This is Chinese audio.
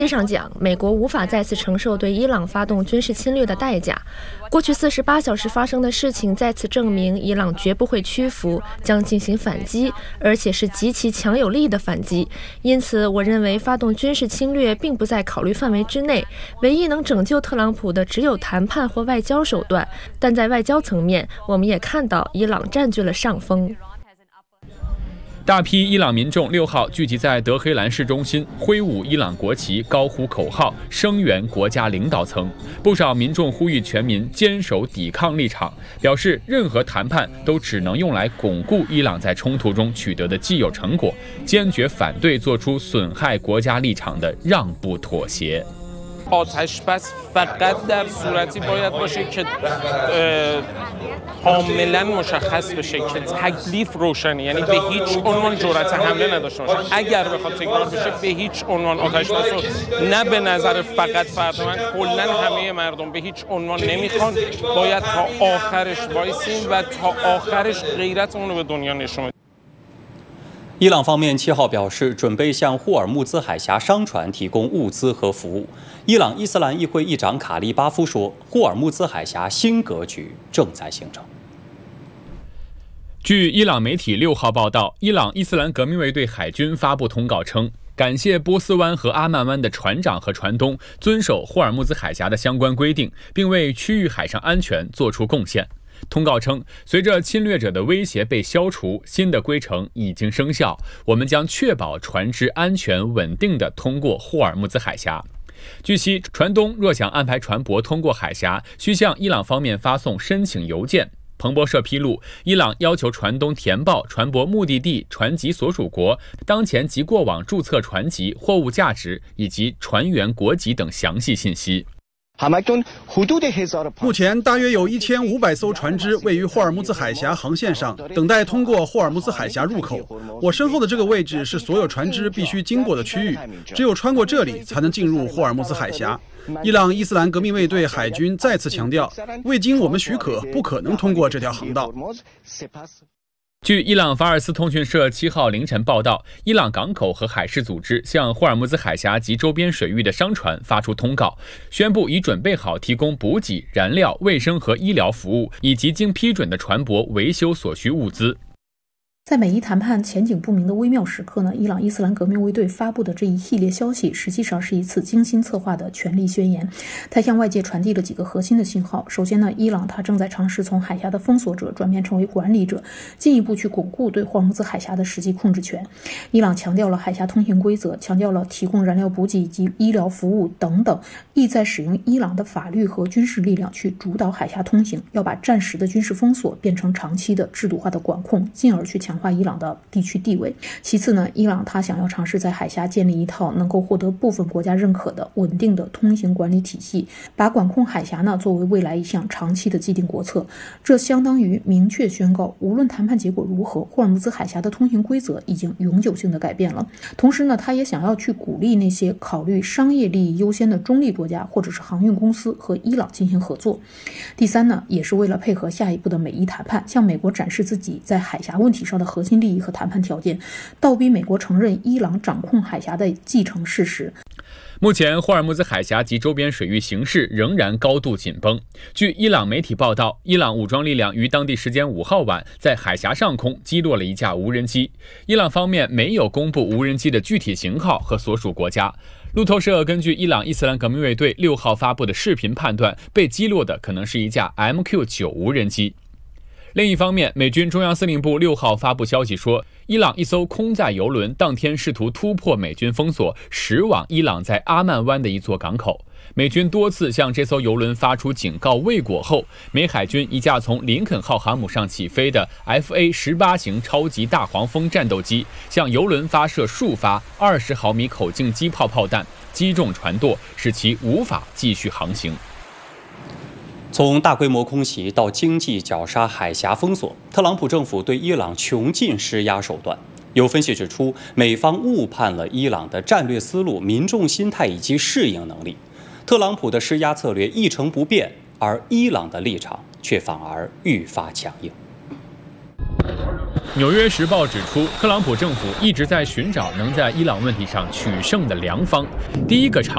上讲，美国无法再次承受对伊朗发动军事侵略的代价。过去48小时发生的事情再次证明，伊朗绝不会屈服，将进行反击，而且是极其强有力的反击。因此，我认为发动军事侵略并不在考虑范围之内。唯一能拯救特朗普的只有谈判或外交手段。但在外交层面，我们也看到伊朗占据了上风。 大批伊朗民众6号聚集在德黑兰市中心，挥舞伊朗国旗，高呼口号，声援国家领导层。不少民众呼吁全民坚守抵抗立场，表示任何谈判都只能用来巩固伊朗在冲突中取得的既有成果，坚决反对做出损害国家立场的让步妥协。 آتش‌بس فقط در صورتی باید باشه که کاملا مشخص بشه که تکلیف روشنه، یعنی به هیچ عنوان جرأت حمله نداشته باشه. اگر بخواد تکرار بشه به هیچ عنوان آتش‌بس رو نه به نظر فقط فرد من، کلا همه مردم به هیچ عنوان نمیخوان. باید تا آخرش وایسیم و تا آخرش غیرتمون رو به دنیا نشون بدیم。 伊朗方面7号表示，准备向霍尔木兹海峡商船提供物资和服务。伊朗伊斯兰议会议长卡利巴夫说，霍尔木兹海峡新格局正在形成。 据伊朗媒体6号报道，伊朗伊斯兰革命卫队海军发布通告称，感谢波斯湾和阿曼湾的船长和船东遵守霍尔木兹海峡的相关规定，并为区域海上安全做出贡献。通告称，随着侵略者的威胁被消除，新的规程已经生效，我们将确保船只安全稳定地通过霍尔木兹海峡。据悉，船东若想安排船舶通过海峡，需向伊朗方面发送申请邮件。彭博社披露，伊朗要求船东填报船舶目的地、船籍所属国、当前及过往注册船籍、货物价值以及船员国籍等详细信息。 目前大约有1500艘船只位于霍尔木兹海峡航线上，等待通过霍尔木兹海峡入口。我身后的这个位置是所有船只必须经过的区域，只有穿过这里才能进入霍尔木兹海峡。伊朗伊斯兰革命卫队海军再次强调，未经我们许可，不可能通过这条航道。 据伊朗法尔斯通讯社7号凌晨报道，伊朗港口和海事组织向霍尔木兹海峡及周边水域的商船发出通告，宣布已准备好提供补给、燃料、卫生和医疗服务，以及经批准的船舶维修所需物资。 在美伊谈判前景不明的微妙时刻呢，伊朗伊斯兰革命卫队发布的这一系列消息，实际上是一次精心策划的权力宣言。它向外界传递了几个核心的信号。首先呢，伊朗它正在尝试从海峡的封锁者转变成为管理者，进一步去巩固对霍尔木兹海峡的实际控制权。伊朗强调了海峡通行规则，强调了提供燃料补给以及医疗服务等等，意在使用伊朗的法律和军事力量去主导海峡通行，要把暂时的军事封锁变成长期的制度化的管控，进而去强化伊朗的地区地位。其次呢，伊朗他想要尝试在海峡建立一套能够获得部分国家认可的稳定的通行管理体系，把管控海峡呢作为未来一项长期的既定国策。这相当于明确宣告，无论谈判结果如何，霍尔木兹海峡的通行规则已经永久性的改变了。同时呢，他也想要去鼓励那些考虑商业利益优先的中立国家或者是航运公司和伊朗进行合作。第三呢，也是为了配合下一步的美伊谈判，向美国展示自己在海峡问题上的核心利益和谈判条件，倒逼美国承认伊朗掌控海峡的既成事实。 目前，霍尔木兹海峡及周边水域形势仍然高度紧绷。据伊朗媒体报道，伊朗武装力量于当地时间5号晚在海峡上空击落了一架无人机。伊朗方面没有公布无人机的具体型号和所属国家。路透社根据伊朗伊斯兰革命卫队6号发布的视频判断，被击落的可能是一架 MQ-9 无人机。另一方面，美军中央司令部6号发布消息说，伊朗一艘空载油轮当天试图突破美军封锁，驶往伊朗在阿曼湾的一座港口。美军多次向这艘油轮发出警告未果后，美海军一架从林肯号航母上起飞的 FA-18 型超级大黄蜂战斗机向油轮发射数发20毫米口径机炮炮弹，击中船舵，使其无法继续航行。 从大规模空袭到经济绞杀、海峡封锁，特朗普政府对伊朗穷尽施压手段。有分析指出，美方误判了伊朗的战略思路、民众心态以及适应能力。特朗普的施压策略一成不变，而伊朗的立场却反而愈发强硬。 纽约时报指出，特朗普政府一直在寻找能在伊朗问题上取胜的良方。第一个尝